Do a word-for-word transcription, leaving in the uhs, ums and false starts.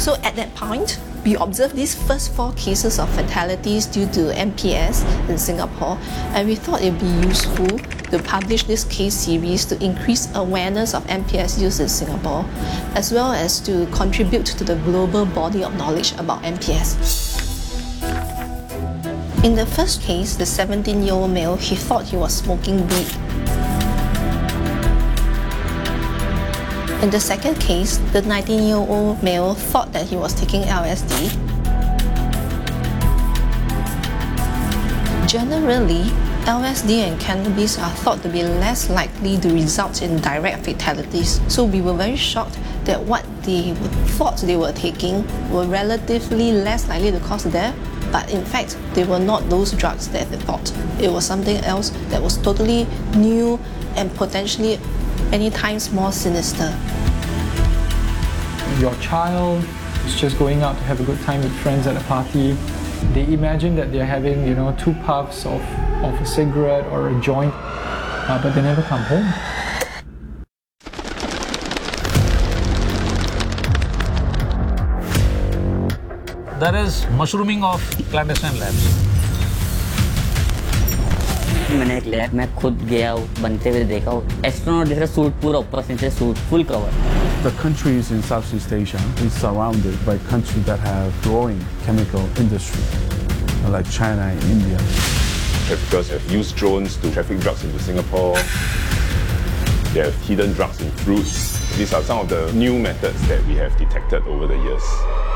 So at that point, we observed these first four cases of fatalities due to M P S in Singapore, and we thought it would be useful to publish this case series to increase awareness of M P S use in Singapore, as well as to contribute to the global body of knowledge about M P S. In the first case, the seventeen-year-old male, he thought he was smoking weed. In the second case, the nineteen-year-old male thought that he was taking L S D. Generally, L S D and cannabis are thought to be less likely to result in direct fatalities, so we were very shocked that what they thought they were taking were relatively less likely to cause death, but in fact, they were not those drugs that they thought. It was something else that was totally new and potentially many times more sinister. Your child is just going out to have a good time with friends at a party. They imagine that they're having, you know, two puffs of, of a cigarette or a joint, uh, but they never come home. There is mushrooming of clandestine labs. मैंने एक lab में खुद गया बनते हुए देखा astronaut जैसा suit पूरा ऊपर से नीचे suit full cover. The countries in Southeast Asia is surrounded by countries that have growing chemical industry, like China and India. Because they've used drones to traffic drugs into Singapore. They have hidden drugs in fruits. These are some of the new methods that we have detected over the years.